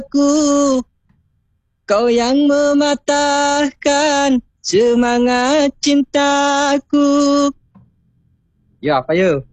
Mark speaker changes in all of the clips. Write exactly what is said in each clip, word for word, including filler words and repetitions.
Speaker 1: aku, kau yang mematahkan semangat cintaku. Ya, apa ya?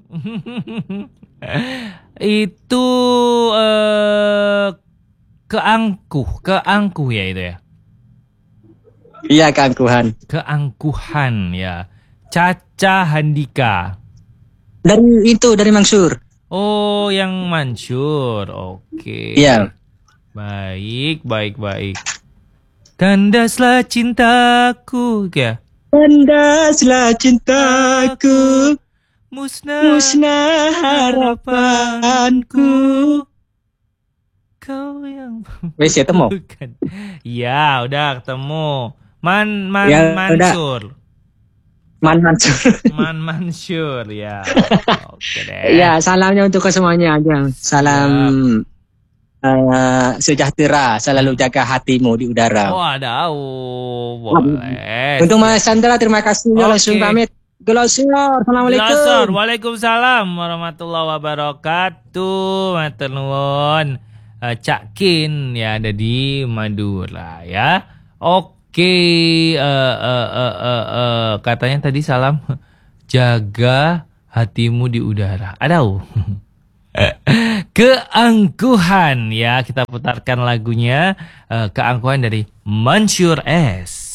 Speaker 2: Itu uh, keangkuh, keangkuh ya itu ya.
Speaker 1: Iya, keangkuhan.
Speaker 2: Keangkuhan ya. Caca Handika.
Speaker 1: Dari itu, dari Mansur.
Speaker 2: Oh, yang Mansur. Oke.
Speaker 1: Iya.
Speaker 2: Baik, baik, baik. Kandaslah cintaku ya.
Speaker 1: Kandaslah cintaku,
Speaker 2: musnah,
Speaker 1: musnah harapanku.
Speaker 2: Kau yang
Speaker 1: Wes ya temu.
Speaker 2: Ya, udah ketemu. Man Man
Speaker 1: Ya,
Speaker 2: Mansur.
Speaker 1: Man Mansur.
Speaker 2: Man Mansur ya. Oke deh.
Speaker 1: Ya, salamnya untuk semuanya aja. Salam uh, sejahtera, selalu jaga hatimu di udara.
Speaker 2: Oh, ada. Oh, boleh.
Speaker 1: Untuk Mas Chandra, terima kasih. Okay. Langsung pamit. Glosor, assalamualaikum.
Speaker 2: Glosor, waalaikumsalam warahmatullahi wabarakatuh. Matur nuwun. Uh, Cak Kin ya ada di Madura ya. Oke, uh, uh, uh, uh, uh, katanya tadi salam jaga hatimu di udara. Ada keangkuhan ya, kita putarkan lagunya uh, keangkuhan dari Mansur S.